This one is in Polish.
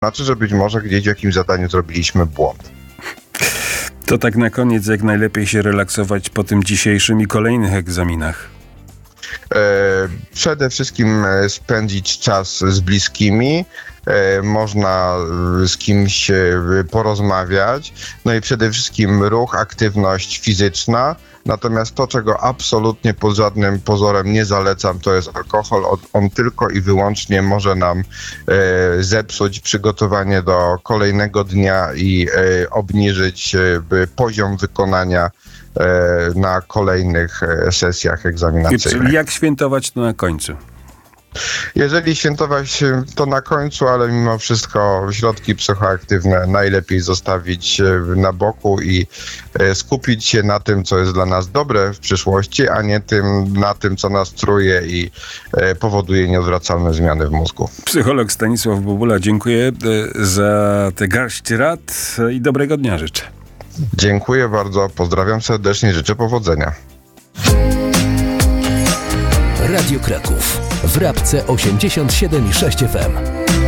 znaczy, że być może gdzieś w jakimś zadaniu zrobiliśmy błąd. To tak na koniec, jak najlepiej się relaksować po tym dzisiejszym i kolejnych egzaminach? Przede wszystkim spędzić czas z bliskimi, można z kimś porozmawiać, no i przede wszystkim ruch, aktywność fizyczna. Natomiast to, czego absolutnie pod żadnym pozorem nie zalecam, to jest alkohol. On tylko i wyłącznie może nam zepsuć przygotowanie do kolejnego dnia i obniżyć poziom wykonania na kolejnych sesjach egzaminacyjnych. Czyli jak świętować to na końcu? Jeżeli świętować to na końcu, ale mimo wszystko środki psychoaktywne najlepiej zostawić na boku i skupić się na tym, co jest dla nas dobre w przyszłości, a nie na tym, co nas truje i powoduje nieodwracalne zmiany w mózgu. Psycholog Stanisław Bobula, dziękuję za tę garść rad i dobrego dnia życzę. Dziękuję bardzo, pozdrawiam serdecznie, życzę powodzenia. Radio Kraków w Rabce 87,6 FM.